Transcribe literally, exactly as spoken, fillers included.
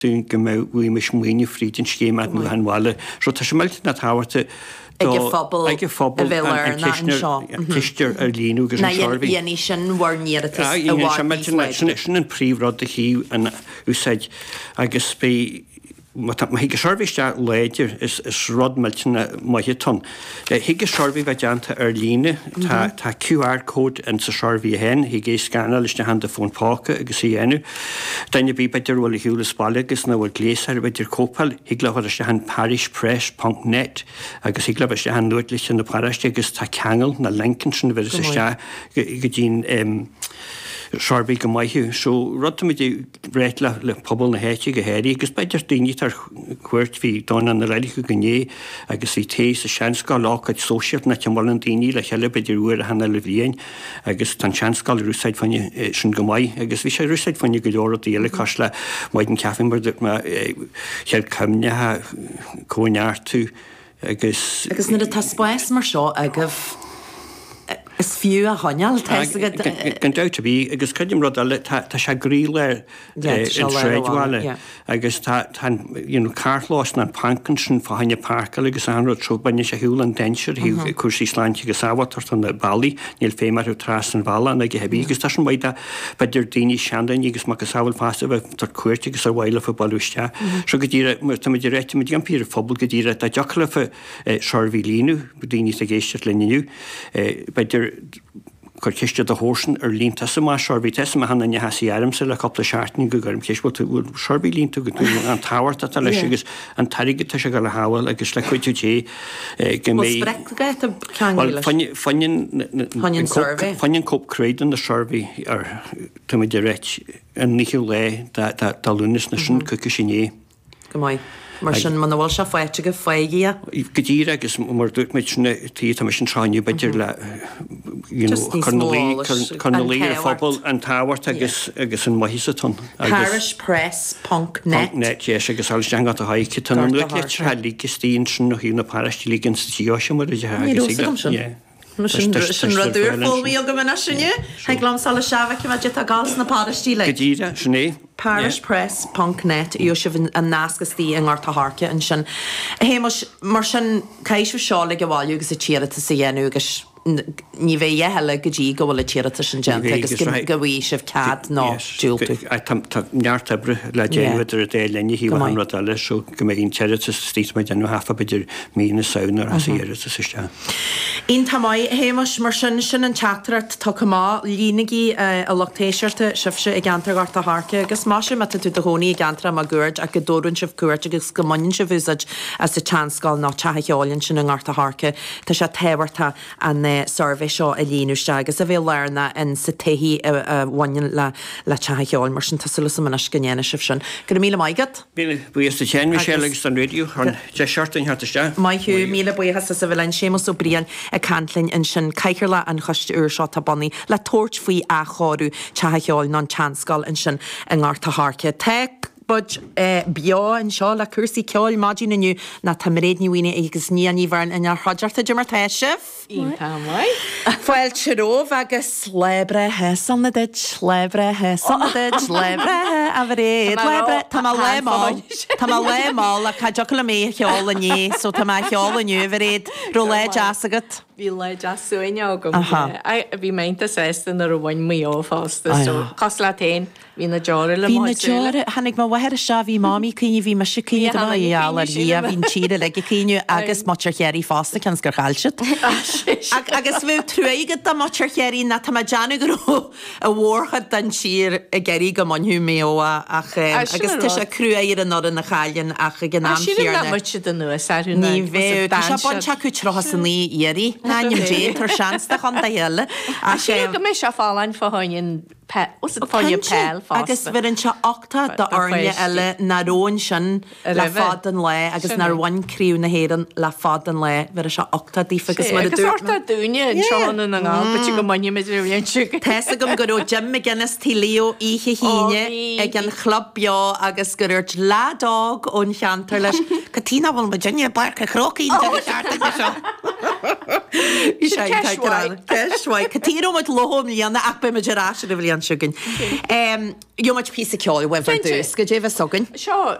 dyn gymau wymish mwyn i ffryd yn sgymad nhw hanwale. So ta sy'n na tawart Ige phobl ige phobl y filar na yn sio. Cistr ar línw gys yn siorfi. Na i'n eisiau warnier at ys y warni. Sy'n yn prif rod y hi yn wysad agos be mae hi gysorfis da leidir is rod meltin mae hi ton. Hi gysorfi fe janta ar línu ta Q R code yn sa sorfi hen hi gai scanal is na hand y ffôn poca agos i enw. Dain y bi baidir wal i hiwl ysbali agos na wal glesar baidir copal hi glafod is na hand parishpress dot net agos hi glafod is na hand nwydlis yn y parash agos ta cangel na Lincolnshire fyrdd is na gydyn Sorbi gymaihu. So rydym i di bret le pobl na heti gyheri agos baidir dynnu tar chwyrt fi don an yr eilig gynnu agos fi teis y siansgal loc at sosial na tymol yn dynnu le chale baidir wyr a hanna le fian agos tan siansgal rwsaid fannu sy'n gymai agos fi siarad rwsaid fannu gyda'r o diele cosla maid yn caffin bod ma chael cymnia ha cwniartu agos agos nid y tasbwes mar sio agos Is few a honial test gan doubt to be agos cydym rod ale ta sia gríler yn sredwale agos ta you know carlos na Pankinson fa hanya parkal agos anrod tro banya sia hiwl an densyr hi cwrs Islanti agos awatart an bali nil femar yw tras yn fala na gehebi agos ta sy'n waida badir dini siandan agos ma gysawal fasta fe tar cwrt agos ar waila fa balwystia so gydira ta ma direct ma digan pyr phobl gydira ta jocla fa sorfi línu dini sa geistat leninu badir Corchiste the horsen or lean tasma Sharby Tesma han and Yahasi Adams a couple of sharting gugum kishwot would Sharby lean to go and tower that a leshigas and Tarriget Tashagal Howell like a slack to J. Gimme Funyan survey Funyan Cope Craden the survey or to me direct and Nikhil lay that that Dalunis Nation Kukushini. Come Mar sin man bhil se fáite go fáige. Gydíra agus mar dúirt meid sinna tí tá sin tráinniu beidir le chunalí ar phobal an táhairt agus agus an maithísatón. Parishpress dot net. Net, yes, agus alles deangat a haicit an an nuit leitr ha lígus tíon sin nó híú na parist lígan sa tíoise mar a haigis. Sin radúr fóí a go bhna sinne, He glám sal a sefa ce bheith a gálas na paristí le. Gydíra, sinné. Parishpress dot net i sibh an nascas tí an gáta harce an sin. Hé mar sin caiisú seála go bháilú agus a tíad a sa dhéanú agus ní bheith dhéhela go dtí go bhfuil a tíad a sin gent agus go bhí sibh cad ná dúiltú. Neart ebre le déanamh ar a dé lenne hí bhain rud eile so go mé on tead a stít mai denú hafa beidir mína saonar a sa dhéad a sa steá. Ín tamáid hémas mar sin sin an teachtarart tá má línigí a loctéisiirte sibse i gantar gáta harce agus má sin meta tú do hónaí i gantra má gúirt a go dórann sibh cuairt agus go mainn sibh úsaid as sa teanscáil ná tetheáilinn sin an gáta harce tá sé téhairta an survey seo a líúiste agus a bhéh learna in sa taihí bhain le le tetheáil mar sin tasúla sa manas gnéana sibh sin. Gur míle maigad? Míle buíos a chéan sé agus an radio chun te seirtain hartaiste. Maithú míle buíhas sa bhfuil sémas ó bríon a cantlinn in sin caiithirla an chuiste úr seo tá bannaí le tóirt faoi a cháú tetheáil ná teanscáil in sin an gáta harce. Te Bud bia an seo le cuasaí ceáil maidí naniu na tamréadniuine agus níanaí bhain in ar haidirta de mar teisih. Ín támhaid. Fáil teróh agus slébrethe sonnadid slébrethe sonnadid slébrethe a bhréad lebre tá le máil Tá le máil a caiideach le mé cheála ní so tá cheála nniu bhréad ro le deas agat. Bhí le deasúine agam. Bhí meinta sésta ar bhain mí fásta so cos le tain hí na deara le Bhí na deara hanig má bhair se bhí máí cuine bhí me se cuine dhéala í a bhín tíre le cíine agus mátar chéirí fásta cans gur chailseat. Agus bhfuh trúigad do mátar chéirí na tá deanna go a bhórcha den tír a geirí go manthú méo ach agus tu sé cruúir an nó na chailinn ach gná Ní bhéh se bonte chu trochas san ní éirí náim dé tar seansta chu dahéile a sé go mé se fáin fáin fáin pell agus bhar an se ochta do orne eile naróin sin le fád an le agus nar bhain críú na héan le fád an le bhar se ochta dífagus mar dúine an seánna an gáil go maine mé réon si. Tesa gom go Jim McGuinness tílío ihe híine ag an chlubbeá agus gurirt ládág ón cheantar leis Catína bhfuil Virginia Barca chrocaí seo. Ceishaid Cattíú mu lom líanana ach be me derá a bhíon siúgan. Jo mat pí ceáil wefar dús go déh sogan? Seo